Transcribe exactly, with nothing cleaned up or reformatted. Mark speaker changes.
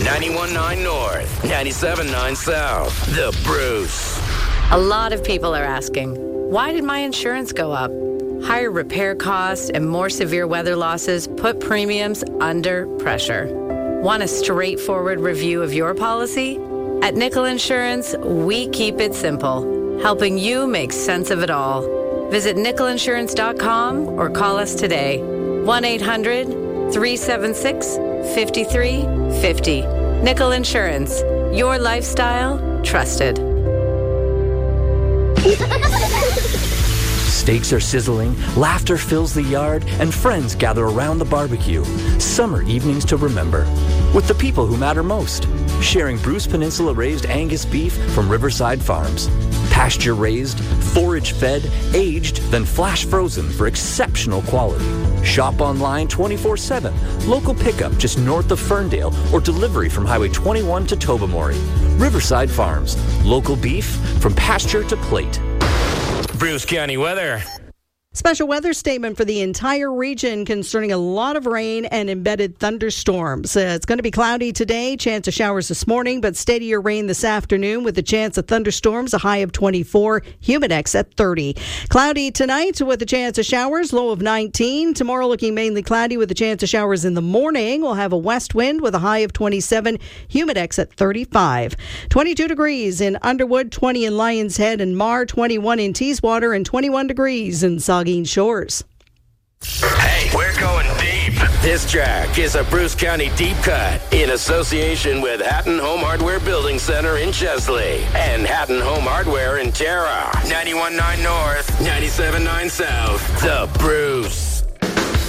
Speaker 1: ninety-one point nine North, ninety-seven point nine South. The Bruce.
Speaker 2: A lot of people are asking, why did my insurance go up? Higher repair costs and more severe weather losses put premiums under pressure. Want a straightforward review of your policy? At Nickel Insurance, we keep it simple, helping you make sense of it all. Visit nickel insurance dot com or call us today. one eight hundred three seven six five three five zero. Nickel Insurance, your lifestyle trusted.
Speaker 3: Steaks are sizzling, laughter fills the yard, and friends gather around the barbecue. Summer evenings to remember. With the people who matter most. Sharing Bruce Peninsula raised Angus beef from Riverside Farms. Pasture raised, forage fed, aged, then flash frozen for exceptional quality. Shop online twenty-four seven. Local pickup just north of Ferndale or delivery from Highway twenty-one to Tobermory. Riverside Farms. Local beef from pasture to plate.
Speaker 1: Bruce County weather.
Speaker 4: Special weather statement for the entire region concerning a lot of rain and embedded thunderstorms. Uh, it's going to be cloudy today, chance of showers this morning, but steadier rain this afternoon with a chance of thunderstorms, a high of twenty-four, humidex at thirty. Cloudy tonight with a chance of showers, low of nineteen. Tomorrow looking mainly cloudy with a chance of showers in the morning. We'll have a west wind with a high of twenty-seven, humidex at thirty-five. twenty-two degrees in Underwood, twenty in Lions Head and Mar, twenty-one in Teeswater, and twenty-one degrees in Saugeen Shores.
Speaker 1: Hey, we're going deep. This track is a Bruce County deep cut in association with Hatton Home Hardware Building Center in Chesley and Hatton Home Hardware in Tara. ninety-one point nine North, ninety-seven point nine South. The Bruce.